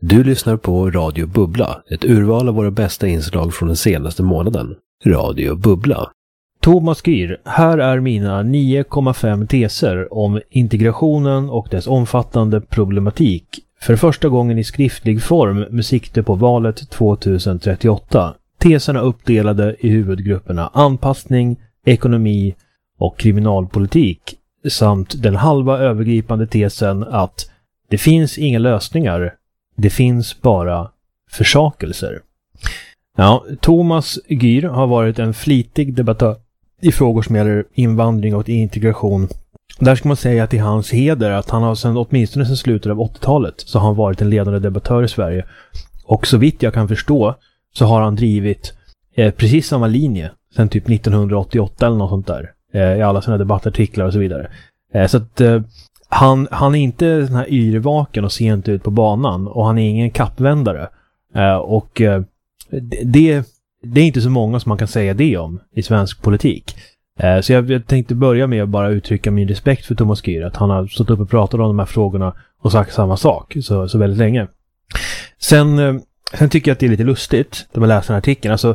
Du lyssnar på Radio Bubbla, ett urval av våra bästa inslag från den senaste månaden. Radio Bubbla. Thomas Gyr, här är mina 9,5 teser om integrationen och dess omfattande problematik för första gången i skriftlig form med sikte på valet 2038. Teserna uppdelade i huvudgrupperna anpassning, ekonomi och kriminalpolitik samt den halva övergripande tesen att det finns inga lösningar, det finns bara försakelser. Ja, Thomas Gyr har varit en flitig debattör i frågor som gäller invandring och integration. Där ska man säga till hans heder att han har åtminstone sedan slutet av 80-talet så har han varit en ledande debattör i Sverige. Och så vitt jag kan förstå så har han drivit precis samma linje sedan typ 1988 eller något sånt där. I alla sina debattartiklar och så vidare. Så att han är inte sån här yrvaken och ser inte ut på banan och han är ingen kappvändare. Och det är inte så många som man kan säga det om i svensk politik. Så jag tänkte börja med att bara uttrycka min respekt för Thomas Gyr, att han har stått upp och pratat om de här frågorna och sagt samma sak så väldigt länge. Sen tycker jag att det är lite lustigt när man läser den här artikeln. Alltså,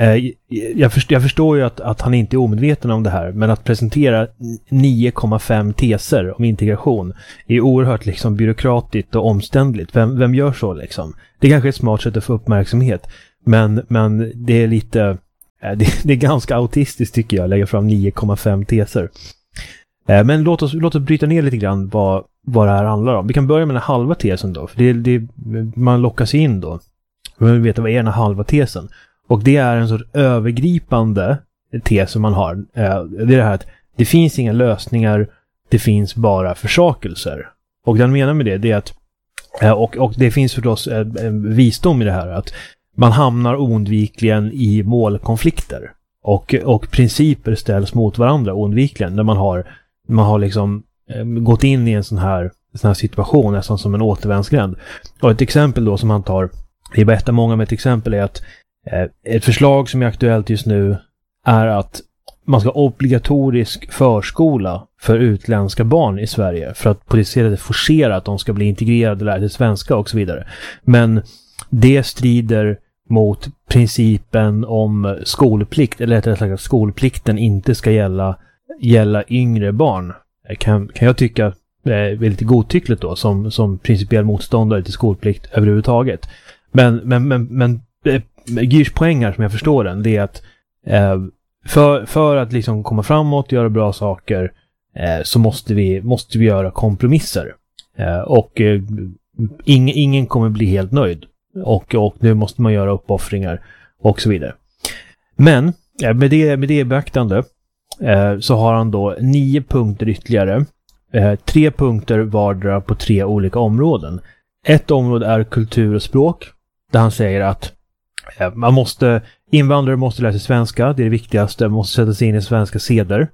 jag förstår ju att han inte är omedveten om det här, men att presentera 9,5 teser om integration är oerhört liksom byråkratiskt och omständligt. Vem gör så liksom? Det kanske är ett smart sätt att få uppmärksamhet, men det är lite det är ganska autistiskt tycker jag att lägga fram 9,5 teser. Men låt oss bryta ner lite grann vad det här handlar om. Vi kan börja med den halva tesen då, för man lockas in då. Man vill veta vad är den halva tesen. Och det är en sorts övergripande tes som man har. Det är det här att det finns inga lösningar, det finns bara försakelser. Och den menar med det är att och det finns förstås en visdom i det här att man hamnar oundvikligen i målkonflikter och principer ställs mot varandra oundvikligen när man har liksom gått in i en sån här situation nästan som en återvändsgränd. Och ett exempel då som han tar, vi berättar många med ett exempel, är att ett förslag som är aktuellt just nu är att man ska ha obligatorisk förskola för utländska barn i Sverige för att på det sättet forcera att de ska bli integrerade och lära sig svenska och så vidare. Men det strider mot principen om skolplikt, eller rättare sagt att skolplikten inte ska gälla yngre barn. Kan jag tycka är lite godtyckligt då som principiell motståndare till skolplikt överhuvudtaget. Men Gyrs poäng här som jag förstår den, det är att för att liksom komma framåt, göra bra saker, så måste vi göra kompromisser. Och ingen kommer bli helt nöjd. Och nu måste man göra uppoffringar och så vidare. Men med det beaktande så har han då 9 punkter ytterligare. 3 punkter vardera på 3 olika områden. Ett område är kultur och språk, där han säger att invandrare måste lära sig svenska, det är det viktigaste, man måste sätta sig in i svenska seder.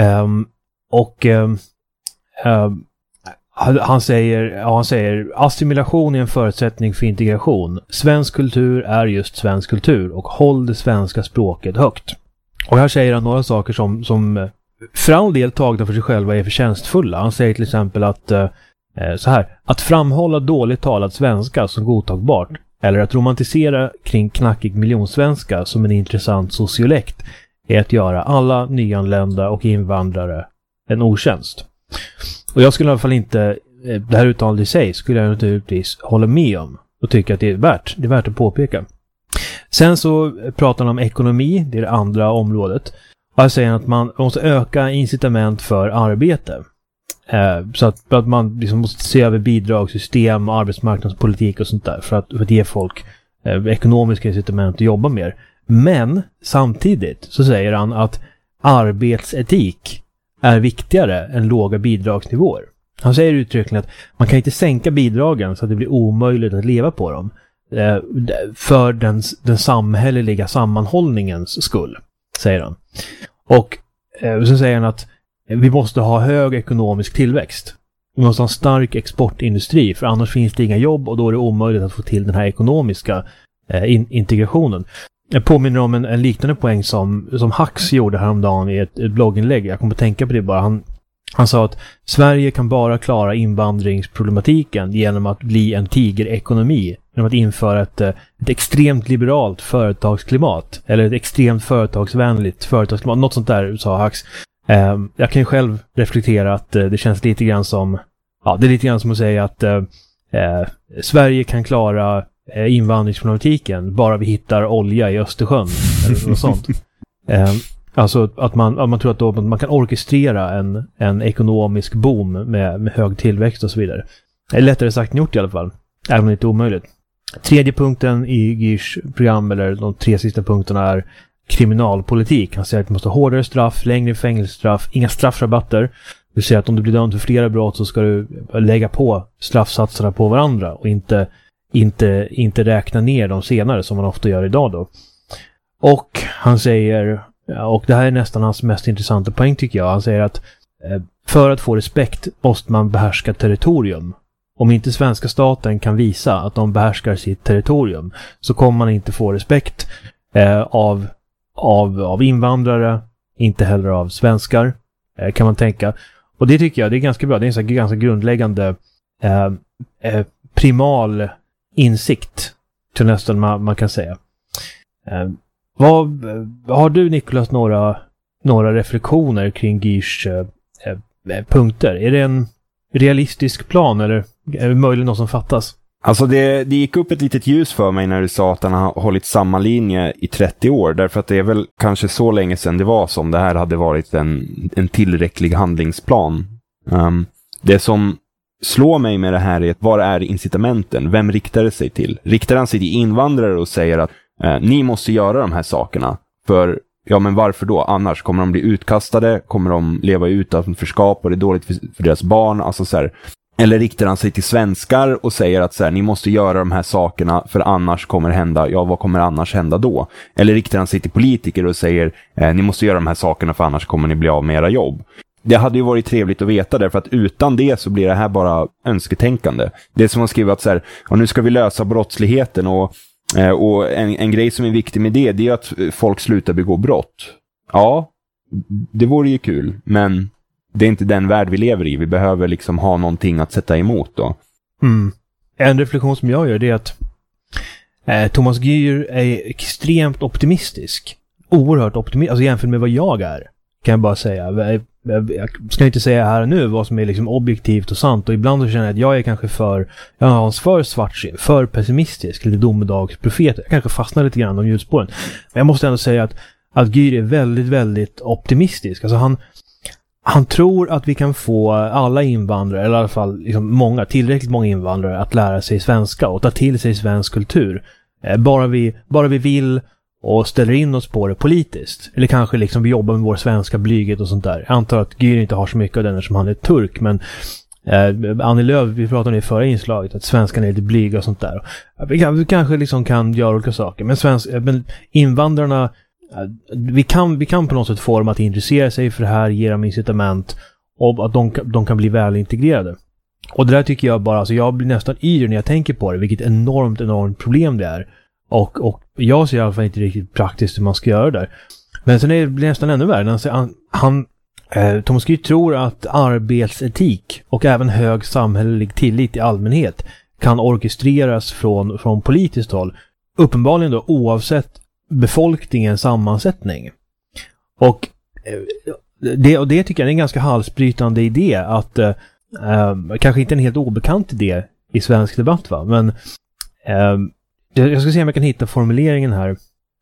Han säger assimilation är en förutsättning för integration. Svensk kultur är just svensk kultur och håll det svenska språket högt. Och här säger han några saker som för all del tagna för sig själva är förtjänstfulla. Han säger till exempel att så här, att framhålla dåligt talad svenska som godtagbart eller att romantisera kring knackig miljonsvenska som en intressant sociolekt är att göra alla nyanlända och invandrare en otjänst. Och jag skulle i alla fall inte, det här uttalandet i sig skulle jag naturligtvis hålla med om och tycka att det är värt att påpeka. Sen så pratar han om ekonomi, det är det andra området. Och här säger han att man måste öka incitament för arbete. Så att man liksom måste se över bidragssystem, arbetsmarknadspolitik och sånt där för att ge folk ekonomiska incitament att jobba mer. Men samtidigt så säger han att arbetsetik är viktigare än låga bidragsnivåer. Han säger uttryckligen att man kan inte sänka bidragen så att det blir omöjligt att leva på dem för den samhälleliga sammanhållningens skull, säger han. Och så säger han att vi måste ha hög ekonomisk tillväxt. Vi måste ha en stark exportindustri för annars finns det inga jobb och då är det omöjligt att få till den här ekonomiska integrationen. Jag påminner om en liknande poäng som Hax gjorde häromdagen i ett blogginlägg. Jag kommer att tänka på det bara. Han sa att Sverige kan bara klara invandringsproblematiken genom att bli en tigerekonomi. Genom att införa ett extremt liberalt företagsklimat. Eller ett extremt företagsvänligt företagsklimat. Något sånt där, sa Hax. Jag kan ju själv reflektera att det känns lite grann som... Ja, det är lite grann som att säga att Sverige kan klara invandringsproblematiken bara vi hittar olja i Östersjön. Eller något sånt. Alltså att man tror att då man kan orkestrera en ekonomisk boom med hög tillväxt och så vidare. Det är lättare sagt än gjort i alla fall. Även om det inte är omöjligt. Tredje punkten i Gyrs program, eller de 3 sista punkterna, är kriminalpolitik. Han säger att det måste ha hårdare straff, längre fängelsestraff, inga straffrabatter. Det vill säga att om du blir dömd för flera brott så ska du lägga på straffsatserna på varandra och inte räkna ner dem senare som man ofta gör idag då. Och han säger, och det här är nästan hans mest intressanta poäng tycker jag, han säger att för att få respekt måste man behärska territorium. Om inte svenska staten kan visa att de behärskar sitt territorium så kommer man inte få respekt av invandrare, inte heller av svenskar, kan man tänka. Och det tycker jag, det är ganska bra. Det är en ganska grundläggande primal insikt till nästan man kan säga. Har du, Nicholas, några reflektioner kring Gyrs punkter? Är det en realistisk plan eller är det möjligen något som fattas? Alltså det gick upp ett litet ljus för mig när du sa att han har hållit samma linje i 30 år. Därför att det är väl kanske så länge sedan det var som det här hade varit en tillräcklig handlingsplan. Det som slår mig med det här är att vad är incitamenten? Vem riktar det sig till? Riktar han sig till invandrare och säger att ni måste göra de här sakerna? För, ja men varför då? Annars kommer de bli utkastade, kommer de leva i utanförskap och det är dåligt för deras barn. Alltså så här. Eller riktar han sig till svenskar och säger att så här, ni måste göra de här sakerna för annars kommer det hända. Ja, vad kommer annars hända då? Eller riktar han sig till politiker och säger ni måste göra de här sakerna för annars kommer ni bli av med era jobb. Det hade ju varit trevligt att veta därför att utan det så blir det här bara önsketänkande. Det är som att skriva att så här, och nu ska vi lösa brottsligheten och en grej som är viktig med det är att folk slutar begå brott. Ja, det vore ju kul, men det är inte den värld vi lever i. Vi behöver liksom ha någonting att sätta emot då. En reflektion som jag gör det är att Thomas Gyr är extremt optimistisk. Oerhört optimistisk. Alltså jämfört med vad jag är, kan jag bara säga. Jag ska inte säga här nu vad som är liksom objektivt och sant. Och ibland så känner jag att jag är kanske för svartsyn, för pessimistisk, lite domedagsprofet. Jag kanske fastnar lite grann om ljusspåren. Men jag måste ändå säga att Gyr är väldigt, väldigt optimistisk. Alltså han tror att vi kan få alla invandrare, eller i alla fall liksom tillräckligt många invandrare att lära sig svenska och ta till sig svensk kultur. Bara vi vill och ställer in oss på det politiskt. Eller kanske liksom vi jobbar med vår svenska blyghet och sånt där. Jag antar att Gyr inte har så mycket av den som han är turk, men Annie Lööf, vi pratade om det i förra inslaget, att svenskan är lite blyga och sånt där. Vi kanske liksom kan göra olika saker, men invandrarna, vi kan på något sätt få dem att intressera sig för det här, ge dem incitament och att de kan bli väl integrerade. Och det där tycker jag bara, alltså jag blir nästan yr när jag tänker på det, vilket enormt problem det är. Och jag ser i alla fall inte riktigt praktiskt hur man ska göra det där. Men sen blir det nästan ännu värre. Thomas Gyr tror att arbetsetik och även hög samhällelig tillit i allmänhet kan orkestreras från politiskt håll. Uppenbarligen då oavsett befolkningens sammansättning. Och det tycker jag är en ganska halsbrytande idé, att kanske inte en helt obekant idé i svensk debatt, va? Men jag ska se om jag kan hitta formuleringen här.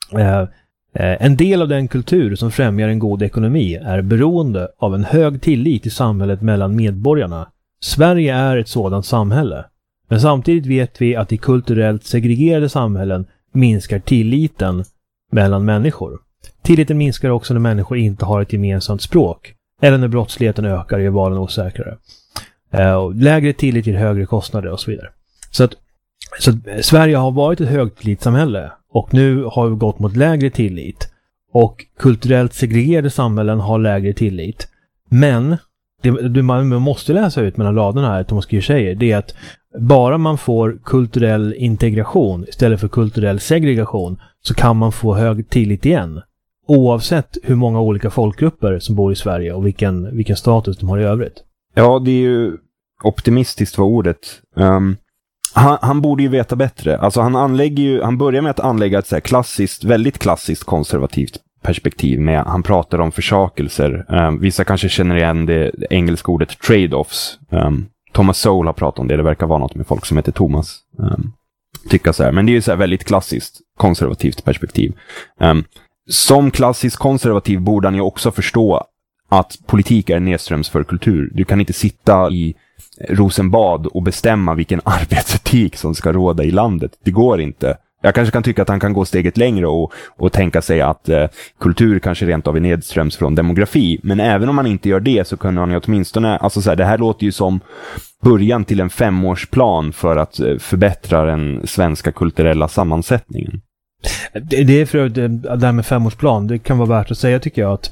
En del av den kultur som främjar en god ekonomi är beroende av en hög tillit i samhället mellan medborgarna. Sverige är ett sådant samhälle. Men samtidigt vet vi att i kulturellt segregerade samhällen minskar tilliten mellan människor. Tilliten minskar också när människor inte har ett gemensamt språk, eller när brottsligheten ökar är valen osäkrare. Lägre tillit till högre kostnader och så vidare. Så att Sverige har varit ett högtillitssamhälle och nu har vi gått mot lägre tillit, och kulturellt segregerade samhällen har lägre tillit. Men det man måste läsa ut mellan raderna här, Thomas Gyr säger, det är att bara man får kulturell integration istället för kulturell segregation så kan man få hög tillit igen. oavsett hur många olika folkgrupper som bor i Sverige och vilken status de har i övrigt. Ja, det är ju optimistiskt var ordet. Han borde ju veta bättre. Alltså han börjar med att anlägga ett så här väldigt klassiskt konservativt perspektiv med, han pratar om försakelser. Vissa kanske känner igen det engelska ordet trade-offs. Thomas Sowell har pratat om det. Det verkar vara något med folk som heter Thomas. Tycka så här. Men det är ju så här väldigt klassiskt konservativt perspektiv. Som klassisk konservativ borde han ju också förstå att politik är nedströms för kultur. Du kan inte sitta i Rosenbad och bestämma vilken arbetsetik som ska råda i landet. Det går inte. Jag kanske kan tycka att han kan gå steget längre och tänka sig att kultur kanske rent av är nedströms från demografi. Men även om han inte gör det så kan han ju åtminstone, alltså så här, det här låter ju som början till en 5-årsplan för att förbättra den svenska kulturella sammansättningen. Det är för att det där med 5-årsplan, det kan vara värt att säga tycker jag att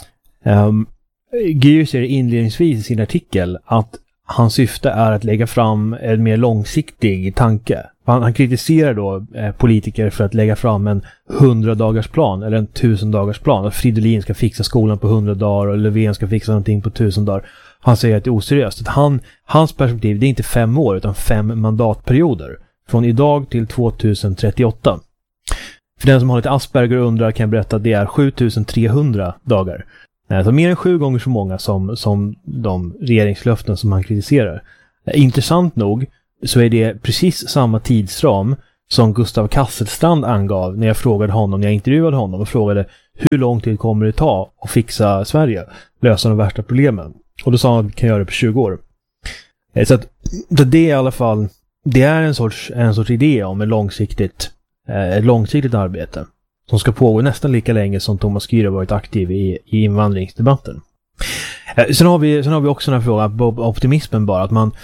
Gyr säger inledningsvis i sin artikel att hans syfte är att lägga fram en mer långsiktig tanke. Han kritiserar då politiker för att lägga fram en 100-dagarsplan eller en 1000-dagarsplan. Att Fridolin ska fixa skolan på 100 dagar och Löfven ska fixa någonting på 1000 dagar. Han säger att det är oseriöst. Att hans perspektiv, det är inte 5 år utan 5 mandatperioder. Från idag till 2038. För den som har lite Asperger och undrar kan jag berätta att det är 7300 dagar. Så mer än 7 gånger så många som de regeringslöften som han kritiserar. Intressant nog så är det precis samma tidsram som Gustav Kasselstrand angav när jag frågade honom, när jag intervjuade honom och frågade hur lång tid kommer det ta att fixa Sverige, lösa de värsta problemen. Och då sa han att vi kan göra det på 20 år. Så att det är i alla fall, det är en sorts idé om ett långsiktigt arbete som ska pågå nästan lika länge som Thomas Gyr har varit aktiv i invandringsdebatten. Sen har vi också den här frågan, optimismen bara,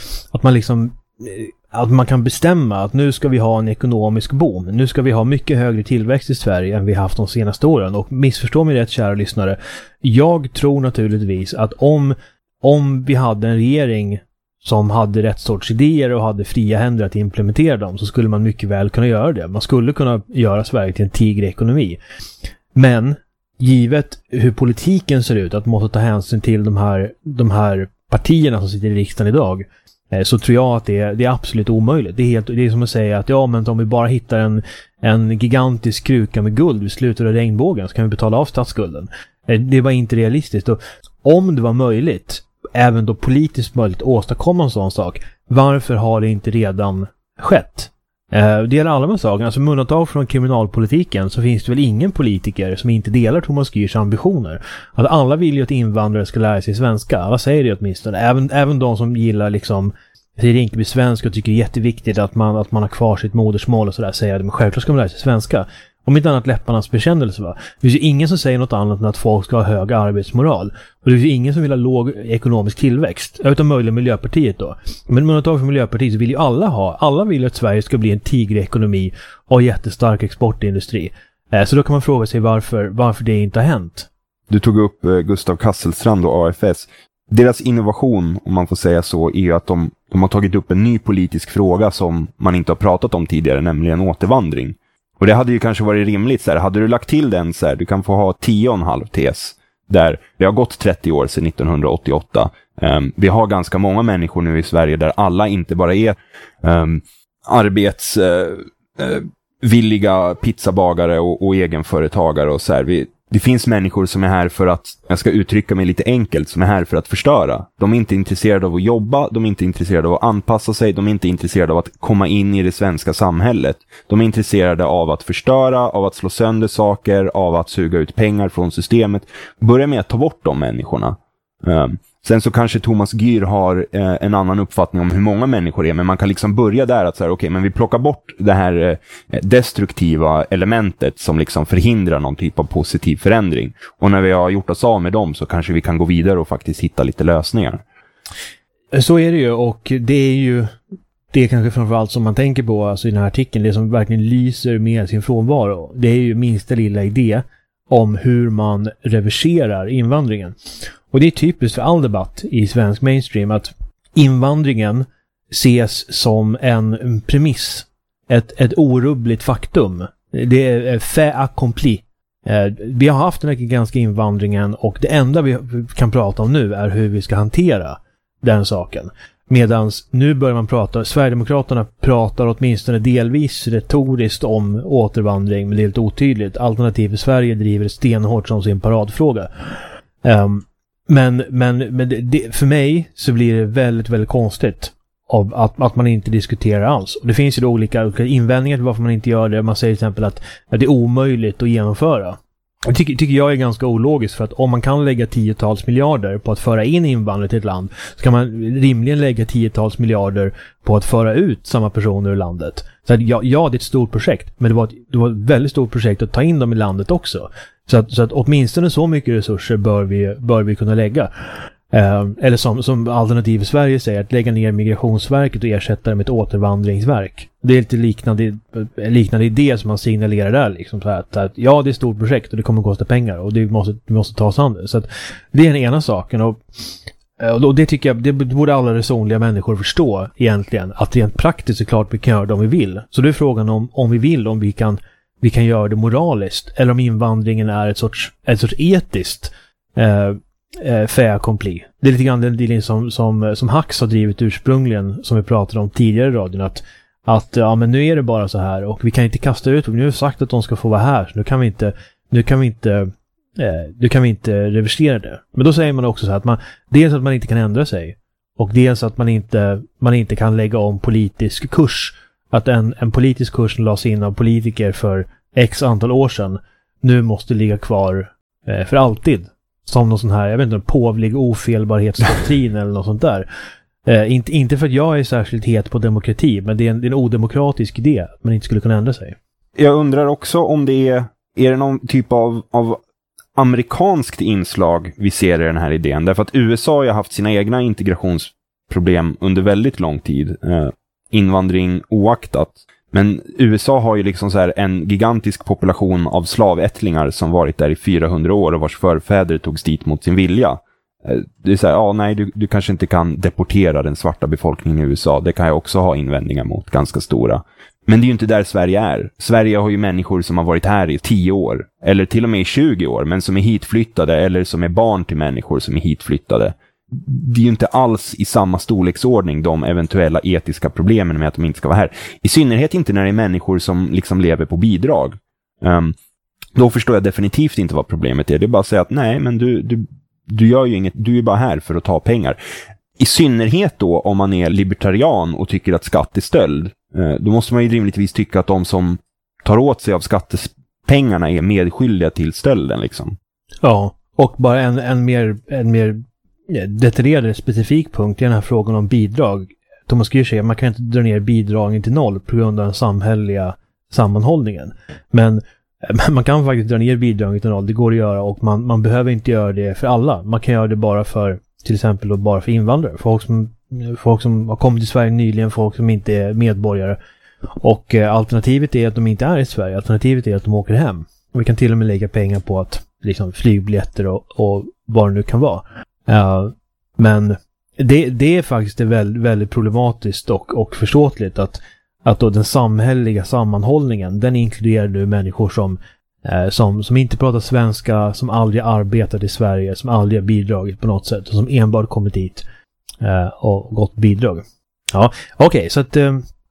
att man kan bestämma att nu ska vi ha en ekonomisk boom. Nu ska vi ha mycket högre tillväxt i Sverige än vi haft de senaste åren. Och missförstå mig rätt, kära lyssnare. Jag tror naturligtvis att om vi hade en regering som hade rätt sorts idéer och hade fria händer att implementera dem, så skulle man mycket väl kunna göra det. Man skulle kunna göra Sverige till en tigerekonomi. Men givet hur politiken ser ut, att man måste ta hänsyn till de här partierna som sitter i riksdagen idag, så tror jag att det är absolut omöjligt. Det är som att säga att men om vi bara hittar en gigantisk kruka med guld vid slutet av regnbågen så kan vi betala av statsskulden. Det var inte realistiskt. Och om det var möjligt, även då politiskt möjligt, åstadkomma en sån sak, varför har det inte redan skett? Det gäller alla de sakerna. Alltså med undantag från kriminalpolitiken så finns det väl ingen politiker som inte delar Thomas Gyrs ambitioner. Att alla vill ju att invandrare ska lära sig svenska. Alla säger det åtminstone. Även de som gillar Rinkeby svenska och tycker det är jätteviktigt att man har kvar sitt modersmål och sådär, säger att men självklart ska man lära sig svenska. Om inte annat läpparnas bekännelse, va? Det finns ju ingen som säger något annat än att folk ska ha hög arbetsmoral. Och det finns ju ingen som vill ha låg ekonomisk tillväxt. Utan möjligen Miljöpartiet då. Men med undantag för Miljöpartiet så vill ju alla vill att Sverige ska bli en tigerekonomi och jättestark exportindustri. Så då kan man fråga sig varför det inte har hänt. Du tog upp Gustav Kasselstrand och AFS. Deras innovation, om man får säga så, är ju att de har tagit upp en ny politisk fråga som man inte har pratat om tidigare, nämligen återvandring. Och det hade ju kanske varit rimligt så här, hade du lagt till den så här, du kan få ha 10,5 tes där det har gått 30 år sedan 1988. Vi har ganska många människor nu i Sverige där alla inte bara är arbetsvilliga pizzabagare och egenföretagare och så här. Det finns människor som är här för att, jag ska uttrycka mig lite enkelt, som är här för att förstöra. De är inte intresserade av att jobba, de är inte intresserade av att anpassa sig, de är inte intresserade av att komma in i det svenska samhället. De är intresserade av att förstöra, av att slå sönder saker, av att suga ut pengar från systemet. Börja med att ta bort de människorna. Sen så kanske Thomas Gyr har en annan uppfattning om hur många människor det är, men man kan liksom börja där att säga okej, men vi plockar bort det här destruktiva elementet som liksom förhindrar någon typ av positiv förändring. Och när vi har gjort oss av med dem så kanske vi kan gå vidare och faktiskt hitta lite lösningar. Så är det ju, och det är kanske framförallt som man tänker på alltså i den här artikeln, det som verkligen lyser med sin frånvaro. Det är ju minsta lilla idé om hur man reverserar invandringen. Och det är typiskt för all debatt i svensk mainstream att invandringen ses som en premiss. Ett orubbligt faktum. Det är fait accompli. Vi har haft den här gigantiska invandringen och det enda vi kan prata om nu är hur vi ska hantera den saken. Medans nu börjar man prata, Sverigedemokraterna pratar åtminstone delvis retoriskt om återvandring, men det är helt otydligt. Alternativ för Sverige driver stenhårt som sin paradfråga. Men det, för mig så blir det väldigt, väldigt konstigt av att man inte diskuterar alls. Och det finns ju då olika invändningar till varför man inte gör det. Man säger till exempel att det är omöjligt att genomföra. Det tycker jag är ganska ologiskt, för att om man kan lägga 10-tals miljarder på att föra in invandrare till ett land, så kan man rimligen lägga 10-tals miljarder på att föra ut samma personer ur landet. Så att ja, det är ett stort projekt, men det var ett väldigt stort projekt att ta in dem i landet också. Så att åtminstone så mycket resurser bör vi kunna lägga. Eller som Alternativ för Sverige säger, att lägga ner Migrationsverket och ersätta det med ett återvandringsverk. Det är lite liknande idé som man signalerar där. Liksom, så att det är ett stort projekt och det kommer att kosta pengar och det måste tas an det. Så att det är den ena saken. Och det tycker jag, det borde alla resonliga människor förstå egentligen. Att rent praktiskt är klart vi kan göra det om vi vill. Så det är frågan om vi kan göra det moraliskt. Eller om invandringen är ett sorts etiskt fait accompli. Det är lite grann den dealen som Hax har drivit ursprungligen, som vi pratade om tidigare i radion, att ja, men nu är det bara så här och vi kan inte kasta ut dem. Nu har vi sagt att de ska få vara här, så nu kan vi inte reversera det. Men då säger man också så här att dels att man inte kan ändra sig, och dels att man inte kan lägga om politisk kurs. Att en politisk kurs som lades in av politiker för x antal år sedan nu måste ligga kvar för alltid. Som någon sån här, jag vet inte, påvlig ofelbarhetsdoktrin eller något sånt där. Inte för att jag är särskilt het på demokrati, men det är en odemokratisk idé att man inte skulle kunna ändra sig. Jag undrar också om det är det någon typ av amerikanskt inslag vi ser i den här idén. Därför att USA har ju haft sina egna integrationsproblem under väldigt lång tid. Invandring oaktat. Men USA har ju liksom så här en gigantisk population av slavättlingar som varit där i 400 år och vars förfäder togs dit mot sin vilja. Det är så här, nej, du kanske inte kan deportera den svarta befolkningen i USA. Det kan jag också ha invändningar mot, ganska stora. Men det är ju inte där Sverige är. Sverige har ju människor som har varit här i 10 år, eller till och med i 20 år, men som är hitflyttade, eller som är barn till människor som är hitflyttade. Det är ju inte alls i samma storleksordning de eventuella etiska problemen med att de inte ska vara här. I synnerhet inte när det är människor som liksom lever på bidrag. Då förstår jag definitivt inte vad problemet är. Det är bara att säga att nej, men du gör ju inget, du är bara här för att ta pengar. I synnerhet då om man är libertarian och tycker att skatt är stöld. Då måste man ju rimligtvis tycka att de som tar åt sig av skattepengarna är medskyldiga till stölden liksom. Ja, och bara en mer detaljerad specifik punkt i den här frågan om bidrag. Thomas Gür säger man kan inte dra ner bidragen till noll på grund av den samhälleliga sammanhållningen. Men man kan faktiskt dra ner bidragen till noll. Det går att göra, och man behöver inte göra det för alla. Man kan göra det bara för, till exempel då, bara för invandrare. Folk som har kommit till Sverige nyligen, folk som inte är medborgare. Och alternativet är att de inte är i Sverige. Alternativet är att de åker hem. Och vi kan till och med lägga pengar på att liksom flygbiljetter och vad det nu kan vara. Men det är faktiskt väldigt, väldigt problematiskt och förståeligt att då den samhälleliga sammanhållningen, den inkluderar nu människor som inte pratar svenska, som aldrig arbetat i Sverige, som aldrig har bidragit på något sätt och som enbart kommit hit och gått bidrag. Ja, okej, så att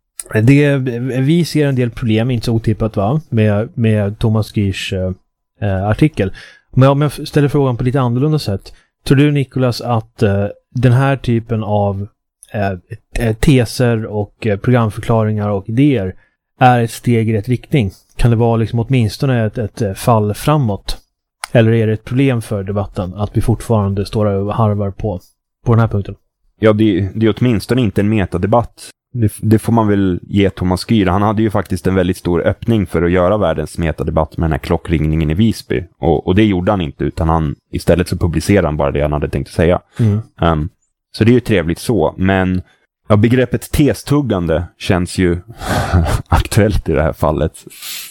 vi ser en del problem, inte så otippat va, med Thomas Gyrs artikel. Men om jag ställer frågan på lite annorlunda sätt, tror du, Nicholas, att den här typen av teser och programförklaringar och idéer är ett steg i rätt riktning? Kan det vara liksom åtminstone ett fall framåt? Eller är det ett problem för debatten att vi fortfarande står och harvar på den här punkten? Ja, det är åtminstone inte en metadebatt. Det får man väl ge Thomas Gyr. Han hade ju faktiskt en väldigt stor öppning för att göra världens metadebatt med den här klockringningen i Visby. Och det gjorde han inte, utan istället så publicerade han bara det han hade tänkt att säga. Så det är ju trevligt så. Men ja, begreppet testuggande känns ju aktuellt i det här fallet.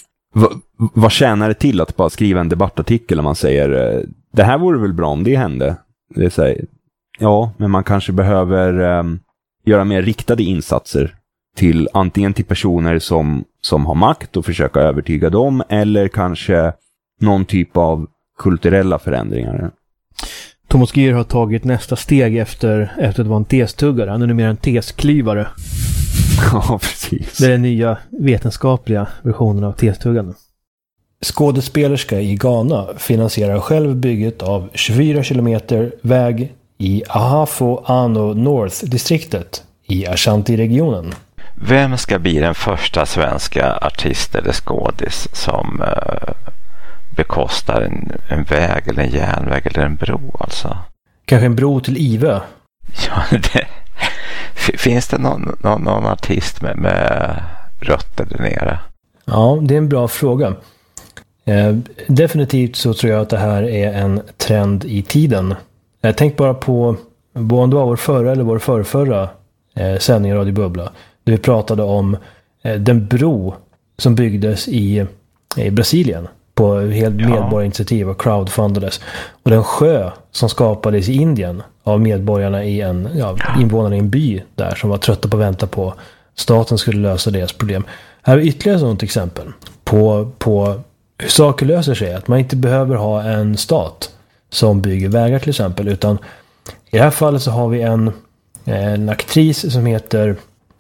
Vad tjänar det till att bara skriva en debattartikel om man säger det här vore väl bra om det hände? Det är så här, ja, men man kanske behöver göra mer riktade insatser till antingen till personer som har makt och försöka övertyga dem, eller kanske någon typ av kulturella förändringar. Thomas Gür har tagit nästa steg efter att vara en testuggare. Han är nu mer en tesklyvare. Ja, precis. Det är den nya vetenskapliga versionen av testuggande. Skådespelerska i Ghana finansierar själv bygget av 24 kilometer väg i Ahafo-Ano North-distriktet i Ashanti-regionen. Vem ska bli den första svenska artist eller skådis som bekostar en väg eller en järnväg eller en bro alltså? Kanske en bro till Ive? Ja, finns det någon artist med rötter där nere? Ja, det är en bra fråga. Definitivt så tror jag att det här är en trend i tiden. Tänk bara på om det var vår förra eller vår förrförra sändning av Radio Bubbla. Där vi pratade om den bro som byggdes i Brasilien på helt medborgarinitiativ och crowdfundades. Och den sjö som skapades i Indien av medborgarna i invånarna i en by där som var trötta på att vänta på staten skulle lösa deras problem. Här är ytterligare ett sådant exempel på hur saker löser sig. Att man inte behöver ha en stat som bygger vägar till exempel, utan i det här fallet så har vi en aktris som heter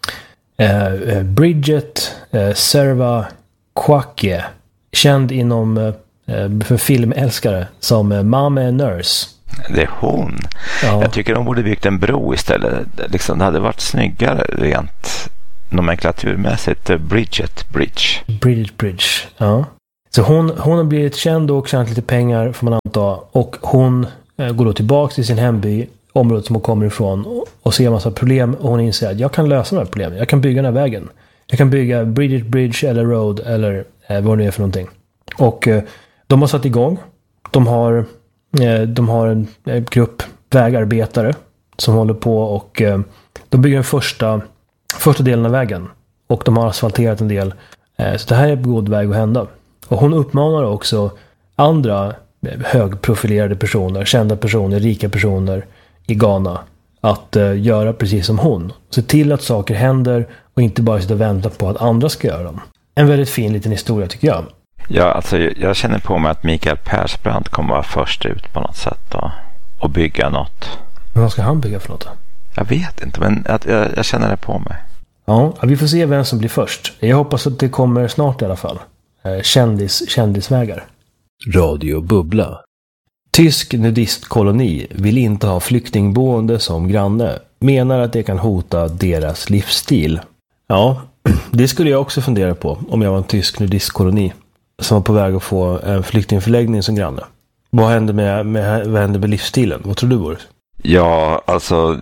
Bridget Serva Kwake, känd inom för filmälskare som Mame Nurse. Det är hon. Ja. Jag tycker de borde byggt en bro istället. Liksom, det hade varit snyggare rent nomenklaturmässigt. Bridget Bridge, ja. Så hon har blivit känd och tjänat lite pengar får man anta. Och hon går då tillbaka till sin hemby, området som hon kommer ifrån, och ser en massa problem. Och hon inser att jag kan lösa de här problemen. Jag kan bygga den här vägen. Jag kan bygga Bridget Bridge eller Road eller vad det är för någonting. Och de har satt igång. De har en grupp vägarbetare som håller på och de bygger den första delen av vägen. Och de har asfalterat en del. Så det här är en god väg att hända. Och hon uppmanar också andra högprofilerade personer, kända personer, rika personer i Ghana att göra precis som hon. Se till att saker händer och inte bara sitta och vänta på att andra ska göra dem. En väldigt fin liten historia tycker jag. Ja, alltså jag känner på mig att Mikael Persbrandt kommer vara först ut på något sätt då, och bygga något. Men vad ska han bygga för något? Jag vet inte, men jag känner det på mig. Ja, vi får se vem som blir först. Jag hoppas att det kommer snart i alla fall. Kändisvägar. Radio Bubbla. Tysk nudistkoloni vill inte ha flyktingboende som granne. Menar att det kan hota deras livsstil. Ja, det skulle jag också fundera på om jag var en tysk nudistkoloni som var på väg att få en flyktingförläggning som granne. Vad händer med livsstilen? Vad tror du, Boris? Ja, alltså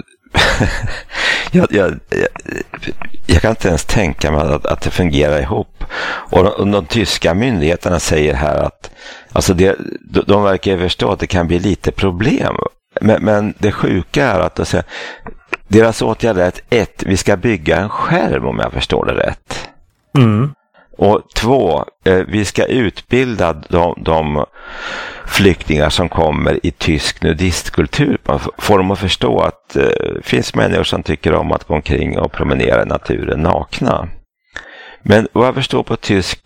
jag kan inte ens tänka mig att det fungerar ihop. Och de tyska myndigheterna säger här att alltså de verkar förstå att det kan bli lite problem. Men det sjuka är att deras åtgärd är att vi ska bygga en skärm, om jag förstår det rätt. Mm. Och 2, vi ska utbilda de flyktingar som kommer i tysk nudistkultur. Man får dem att förstå att det finns människor som tycker om att gå omkring och promenera i naturen nakna. Men vad jag förstår på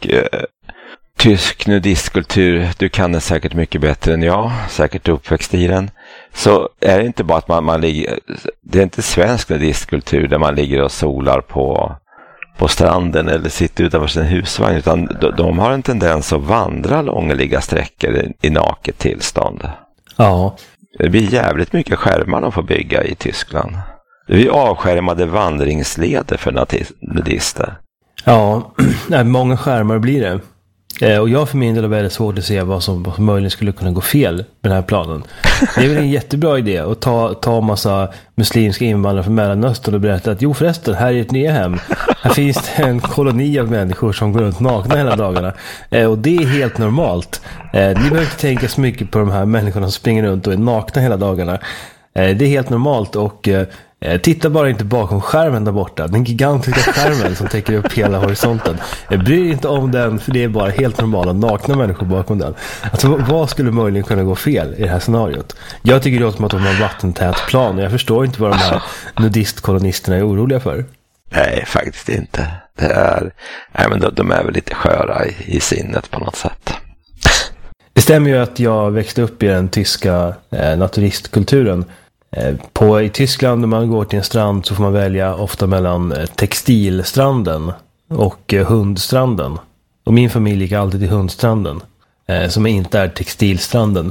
tysk nudistkultur, du kan det säkert mycket bättre än jag, säkert uppväxt i den, så är det inte bara att man ligger, det är inte svensk nudistkultur där man ligger och solar på stranden eller sitter utanför sin husvagn, utan de har en tendens att vandra långliga sträckor i naket tillstånd. Ja. Det blir jävligt mycket skärmar de får bygga i Tyskland. Det blir avskärmade vandringsleder för nudister. Ja, många skärmar blir det. Och jag för min del är väldigt svårt att se vad som möjligen skulle kunna gå fel med den här planen. Det är väl en jättebra idé att ta massa muslimska invandrare från Mellanöstern och berätta att jo förresten, här är ett nya hem. Här finns det en koloni av människor som går runt nakna hela dagarna. Och det är helt normalt. Ni behöver inte tänka så mycket på de här människorna som springer runt och är nakna hela dagarna. Det är helt normalt och titta bara inte bakom skärmen där borta. Den gigantiska skärmen som täcker upp hela horisonten. Bry inte om den, för det är bara helt normala nakna människor bakom den. Alltså vad skulle möjligen kunna gå fel i det här scenariot? Jag tycker det låter som att de har en vattentät plan och jag förstår inte vad de här nudistkolonisterna är oroliga för. Nej, faktiskt inte. Men de är väl lite sköra i sinnet på något sätt. Det stämmer ju att jag växte upp i den tyska naturistkulturen. I Tyskland när man går till en strand så får man välja ofta mellan textilstranden och hundstranden. Och min familj gick alltid till hundstranden, som inte är textilstranden.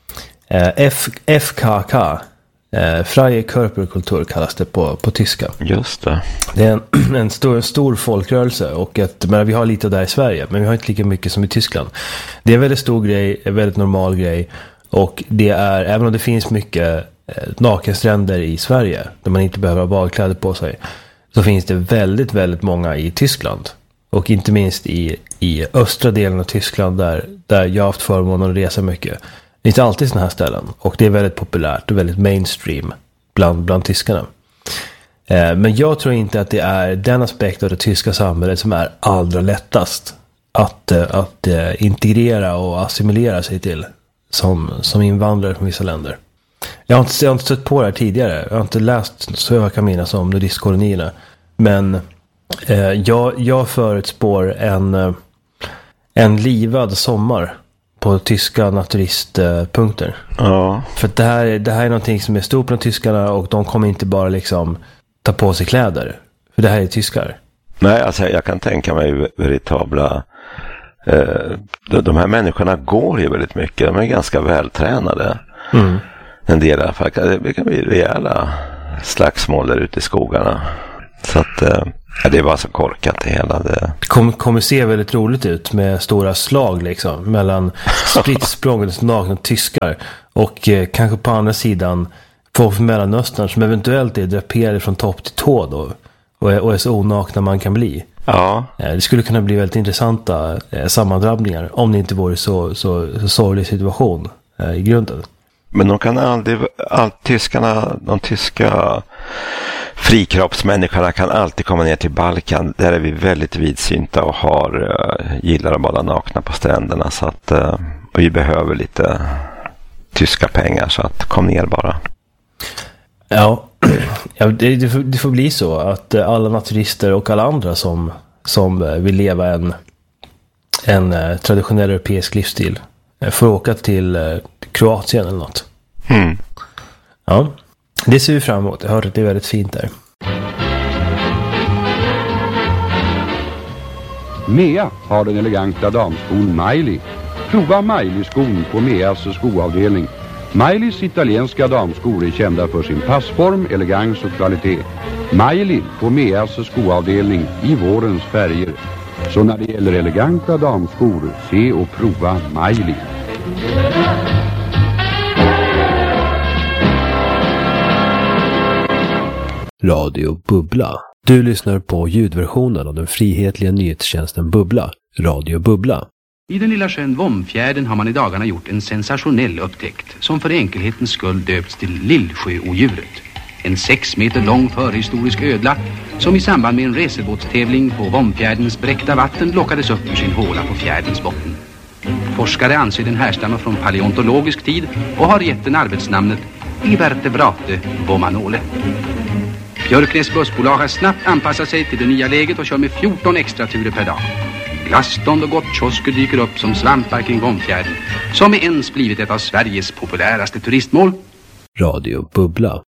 FKK, Freie Körperkultur kallas det på tyska. Just det. Det är en stor folkrörelse, och vi har lite där i Sverige, men vi har inte lika mycket som i Tyskland. Det är en väldigt stor grej, en väldigt normal grej, och det är, även om det finns mycket nakenstränder i Sverige där man inte behöver ha badkläder på sig, så finns det väldigt, väldigt många i Tyskland. Och inte minst i östra delen av Tyskland där jag har haft förmånen att resa mycket. Det är inte alltid sådana här ställen. Och det är väldigt populärt och väldigt mainstream bland tyskarna. Men jag tror inte att det är den aspekt av det tyska samhället som är allra lättast att integrera och assimilera sig till som invandrare från vissa länder. Jag har inte stött på det här tidigare. Jag har inte läst så jag kan minnas om nudistkolonierna. Men jag förutspår en livad sommar på tyska naturistpunkter. Ja. För att det här är någonting som är stort bland tyskarna, och de kommer inte bara liksom ta på sig kläder. För det här är tyskar. Nej, alltså jag kan tänka mig veritabla... de här människorna går ju väldigt mycket. De är ganska vältränade. Mm. En del i alla fall. Det kan bli rejäla slagsmål där ute i skogarna. Så att... det är bara så korkat det hela. Det kommer se väldigt roligt ut med stora slag liksom, mellan spritt språnget nakna tyskar och kanske på andra sidan folk från Mellanöstern som eventuellt är draperade från topp till tå då, och är så onakna man kan bli. Ja. Det skulle kunna bli väldigt intressanta sammandrabbningar om det inte vore så sorglig situation i grunden. Men de kan aldrig, de tyska frikroppsmänniskorna kan alltid komma ner till Balkan. Där är vi väldigt vidsynta och gillar att bada nakna på stränderna. Så att vi behöver lite tyska pengar, så att kom ner bara. Ja, det får bli så att alla naturister och alla andra som vill leva en traditionell europeisk livsstil får åka till Kroatien eller något. Mm. Ja, det ser vi fram emot. Jag har hört att det är väldigt fint där. Mea har den eleganta damskon Miley. Prova Miley-skon på Meas skoavdelning. Mileys italienska damskor är kända för sin passform, elegans och kvalitet. Miley på Meas skoavdelning i vårens färger. Så när det gäller eleganta damskor, se och prova Miley. Radio Bubbla. Du lyssnar på ljudversionen av den frihetliga nyhetstjänsten Bubbla. Radio Bubbla. I den lilla sjön Vomfjärden har man i dagarna gjort en sensationell upptäckt som för enkelhetens skull döpts till Lillsjöodjuret. En 6 meter lång förhistorisk ödla som i samband med en racerbåtstävling på Vomfjärdens bräckta vatten lockades upp ur sin håla på fjärdens botten. Forskare anser den härstammar från paleontologisk tid och har gett den arbetsnamnet Ivertebrate vomanole. Björknäs bussbolag har snabbt anpassat sig till det nya läget och kör med 14 extra turer per dag. Glassstånd och gottkiosker dyker upp som svampar kring Vomfjärden, som med ens blivit ett av Sveriges populäraste turistmål. Radio Bubbla.